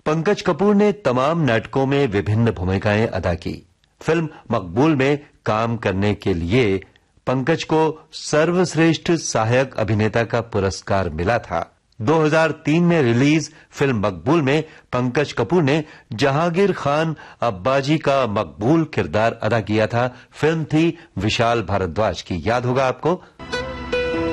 पंकज कपूर ने तमाम नाटकों में विभिन्न भूमिकाएं अदा की। फिल्म मकबूल में काम करने के लिए पंकज को सर्वश्रेष्ठ सहायक अभिनेता का पुरस्कार मिला था। 2003 में रिलीज फिल्म मकबूल में पंकज कपूर ने जहांगीर खान अब्बाजी का मकबूल किरदार अदा किया था। फिल्म थी विशाल भारद्वाज की, याद होगा आपको।